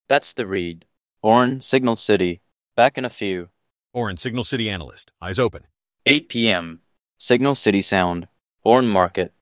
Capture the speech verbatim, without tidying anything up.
That's the read. Orin, Signal City. Back in a few. Orin, Signal City analyst. Eyes open. eight p m Signal City Sound. Orin Market.